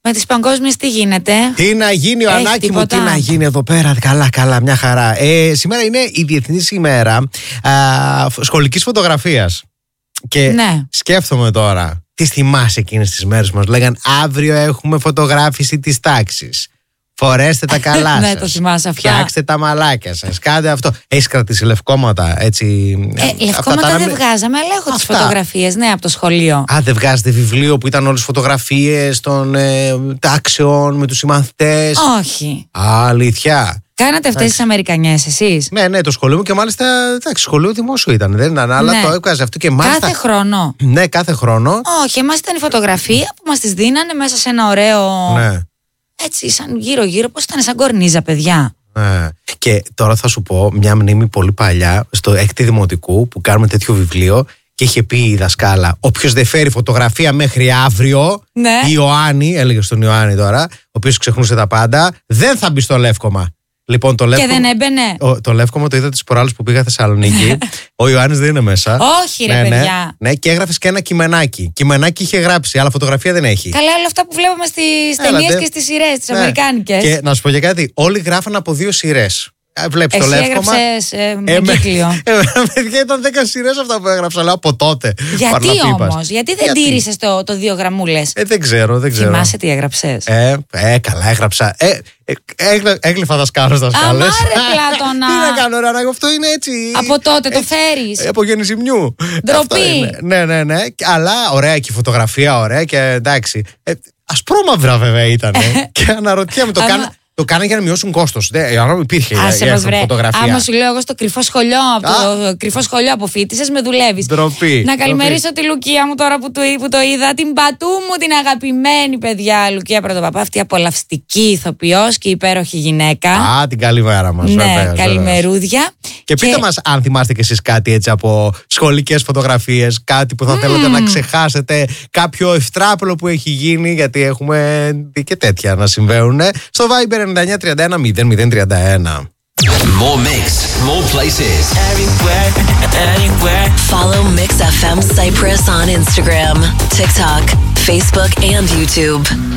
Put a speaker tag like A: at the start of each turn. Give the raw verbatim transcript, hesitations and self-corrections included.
A: Με τις παγκόσμιες τι γίνεται?
B: Τι να γίνει, ο
A: Έχει
B: Ανάκη μου,
A: τίποτα?
B: τι να γίνει εδώ πέρα. Καλά, καλά, μια χαρά. Ε, σήμερα είναι η Διεθνής ημέρα α, σχολικής φωτογραφίας. Και
A: Ναι.
B: σκέφτομαι τώρα, τι θυμάσαι εκείνες τις μέρες μας. Λέγαν αύριο έχουμε φωτογράφηση της τάξης. Φορέστε τα καλά σας.
A: Ναι, το θυμάσαι αυτά.
B: Φτιάξτε τα μαλάκια σας. Κάντε αυτό. Έχεις κρατήσει λευκόματα, έτσι?
A: Ε, λευκόματα
B: τα...
A: δεν βγάζαμε, αλλά έχω τις
B: Αυτά.
A: φωτογραφίες, ναι, από το σχολείο.
B: Α, δεν βγάζετε βιβλίο που ήταν όλες τις φωτογραφίες των ε, τάξεων με τους συμμαθητές?
A: Όχι.
B: Α, αλήθεια.
A: Κάνατε αυτές τις Αμερικανιές εσείς?
B: Ναι, ναι, το σχολείο μου και μάλιστα. Εντάξει, σχολείο δημόσιο ήταν, δεν ήταν, αλλά
A: Ναι.
B: το έβγαζε αυτό και μάλιστα.
A: Κάθε χρόνο?
B: Ναι, κάθε χρόνο.
A: Όχι, εμάς ήταν η φωτογραφία που μας τις δίνανε μέσα σε ένα ωραίο.
B: Ναι.
A: Έτσι, σαν γύρω-γύρω, πώς ήταν, σαν κορνίζα, παιδιά.
B: Ναι. Και τώρα θα σου πω μια μνήμη πολύ παλιά, στο έκτη δημοτικού, που κάνουμε τέτοιο βιβλίο και είχε πει η δασκάλα: όποιος δεν φέρει φωτογραφία μέχρι αύριο,
A: Ναι.
B: η Ιωάννη, έλεγε στον Ιωάννη τώρα, ο οποίος ξεχνούσε τα πάντα, δεν θα μπει στο Λεύκομα. Λοιπόν, το Λεύκομα,
A: Και δεν έμπαινε.
B: ο, το Λεύκομα το είδα τις προάλλες που πήγα Θεσσαλονίκη. Ο Ιωάννης δεν είναι μέσα.
A: Όχι, ρε
B: ναι, ναι,
A: παιδιά.
B: ναι, και έγραφε και ένα κειμενάκι. Κειμενάκι είχε γράψει, αλλά φωτογραφία δεν έχει.
A: Καλά, όλα αυτά που βλέπουμε στις
B: Έλατε.
A: ταινίες και στις σειρές, τις
B: Ναι.
A: αμερικάνικες.
B: Και να σου πω για κάτι, όλοι γράφαν από δύο σειρές. Βλέπεις το
A: Εσύ
B: Λεύκομα.
A: έγραψες ε, με
B: Ε, με-
A: κύκλιο.
B: ε, παιδιά, ήταν δέκα σειρές αυτά που έγραψα, λέω από τότε.
A: Γιατί
B: Παρναπίπας.
A: όμως, γιατί δεν
B: Γιατί?
A: τήρησες το, το δύο γραμμούλες?
B: Ε, δεν ξέρω, δεν ξέρω.
A: Θυμάσαι τι έγραψες?
B: Ε, ε, καλά, έγραψα. Ε, ε, έγλε- έγλυφα δασκάλες δασκάλες.
A: Αμά, ρε, Πλάτωνα.
B: Τι να κάνω, ρε Ανάγκη, αυτό είναι έτσι.
A: Από τότε το
B: έτσι,
A: φέρεις.
B: ε, Από γεννησιμιού.
A: Ντροπή.
B: Αυτό είναι. Ναι, ναι, ναι. Και- Αλλά ωραία και η φωτογραφία, ωραία και εντάξει. Ε, ασπρόμαυρα βέβαια ήταν. Και αναρωτιέμαι, το
A: Άμα-
B: κάνανε. Το κάνανε για να μειώσουν κόστος. Δεν άρα υπήρχε
A: Άσε
B: η
A: μας, βρε.
B: φωτογραφία.
A: Άμα σου λέω εγώ στο κρυφό σχολείο, από το
B: Α.
A: κρυφό σχολείο αποφύτησες, με δουλεύεις.
B: Ντροπή.
A: Να καλημερίσω τη Λουκία μου τώρα που το, που το είδα, την πατού μου, την αγαπημένη παιδιά. Λουκία Πρωτοπαπά, αυτή η απολαυστική ηθοποιός και υπέροχη γυναίκα.
B: Α, την καλή μέρα μας.
A: Ναι,
B: βεβαίως, βεβαίως.
A: καλημερούδια.
B: Και πείτε μας αν θυμάστε κι εσείς κάτι έτσι από σχολικές φωτογραφίες, κάτι που θα
A: Mm.
B: θέλετε να ξεχάσετε, κάποιο ευτράπελο που έχει γίνει, γιατί έχουμε δει και τέτοια να συμβαίνουν. Στο Viber εννιά εννιά τριάντα ένα μηδέν μηδέν τριάντα ένα.
C: More mix, more places.
D: Everywhere, anywhere.
E: Follow Mix F M Cyprus on Instagram, TikTok, Facebook, and YouTube.